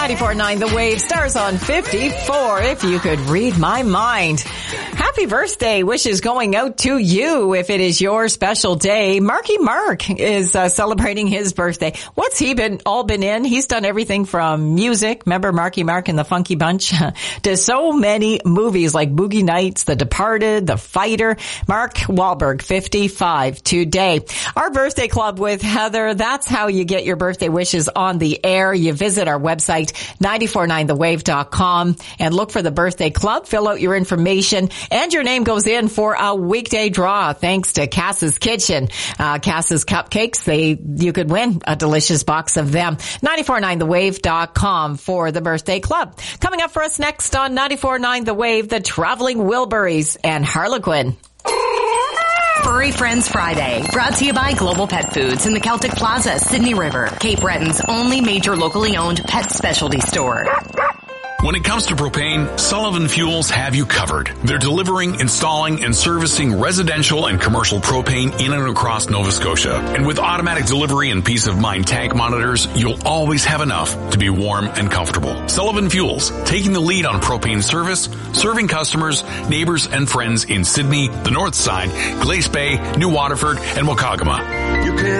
94.9 The Wave, stars on 54, if you could read my mind. Happy birthday wishes going out to you if it is your special day. Marky Mark is celebrating his birthday. What's he been in? He's done everything from music, remember Marky Mark and the Funky Bunch, to so many movies like Boogie Nights, The Departed, The Fighter. Mark Wahlberg, 55 today. Our birthday club with Heather, that's how you get your birthday wishes on the air. You visit our website, 949thewave.com, and look for the birthday club. Fill out your information, and your name goes in for a weekday draw thanks to Cass's Kitchen. Cass's Cupcakes, you could win a delicious box of them. 949thewave.com for the birthday club. Coming up for us next on 94.9 The Wave, the Traveling Wilburys and Harlequin. Furry Friends Friday, brought to you by Global Pet Foods in the Celtic Plaza, Sydney River, Cape Breton's only major locally owned pet specialty store. When it comes to propane, Sullivan Fuels have you covered. They're delivering, installing, and servicing residential and commercial propane in and across Nova Scotia. And with automatic delivery and peace of mind tank monitors, you'll always have enough to be warm and comfortable. Sullivan Fuels, taking the lead on propane service, serving customers, neighbors, and friends in Sydney, the North Side, Glace Bay, New Waterford, and Wakagama.